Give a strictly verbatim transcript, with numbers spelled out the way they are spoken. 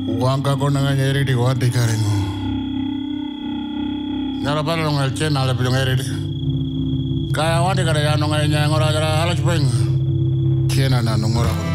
Wangka ko na nga nyeri di wati karingo. Nyara pala nung elchen ala pilong eri di. Kaya wati kare ya nung ay nyang ora jara halas peng. Kena na nung ora.